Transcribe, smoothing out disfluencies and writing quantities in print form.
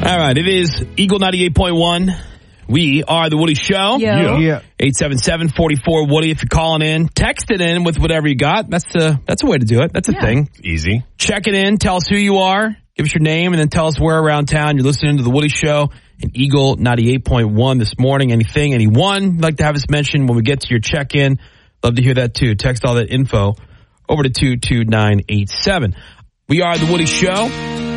All right, it is Eagle 98.1. We are the Woody Show. Yeah. 877-44-WOODY if you're calling in. Text it in with whatever you got. That's a way to do it. That's a thing. Easy. Check it in. Tell us who you are. Give us your name, and then tell us where around town you're listening to the Woody Show and Eagle 98.1 this morning. Anything, anyone you'd like to have us mention when we get to your check-in. Love to hear that, too. Text all that info over to 22987. We are the Woody Show.